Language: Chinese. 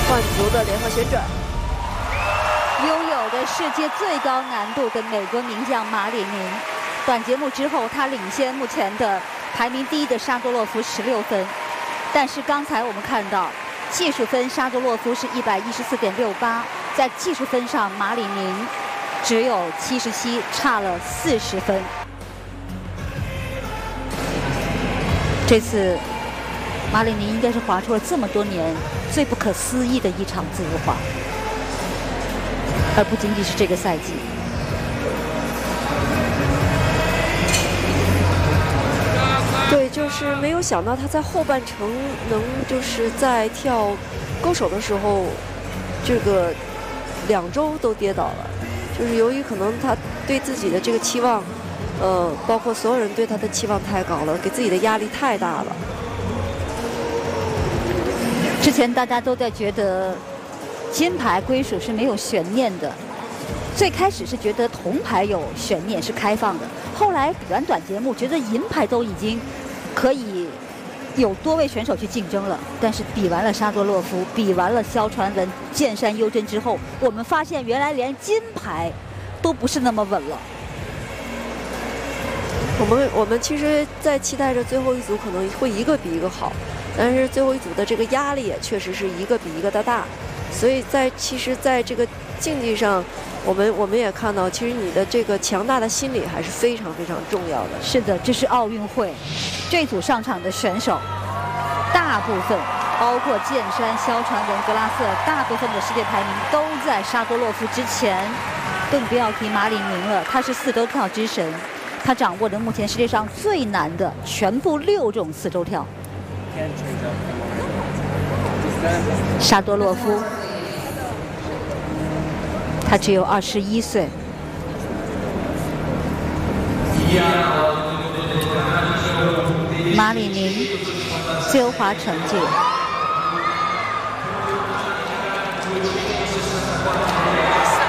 换足的连环旋转。 拥有的世界最高难度的美国名将马里宁，短节目之后他领先目前的排名第1的沙多洛夫16分，但是刚才我们看到技术分沙多洛夫是114.68，在技术分上马里宁只有77，差了40分。这次马里宁应该是滑出了这么多年最不可思议的一场自由滑。而不仅仅是这个赛季。 对，就是没有想到他在后半程能就是在跳勾手的时候，这个2周都跌倒了，就是由于可能他对自己的这个期望，包括所有人对他的期望太高了，给自己的压力太大了。 之前大家都在觉得金牌归属是没有悬念的，最开始是觉得铜牌有悬念，是开放的。后来比完短节目，觉得银牌都已经可以有多位选手去竞争了。但是比完了沙多洛夫，比完了肖传文、剑山优真之后，我们发现原来连金牌都不是那么稳了。 我们其实在期待着最后一组可能会一个比一个好，但是最后一组的这个压力也确实是一个比一个的大。所以其实在这个竞技上，我们也看到，其实你的这个强大的心理还是非常非常重要的。 是的，这是奥运会，这组上场的选手，大部分包括剑山、肖传文、格拉瑟，大部分的世界排名都在沙多洛夫之前，更不要提马里宁了，他是4周跳之神，他掌握的目前世界上最难的全部6种4周跳。沙多洛夫，他只有21岁。马里宁自由滑成绩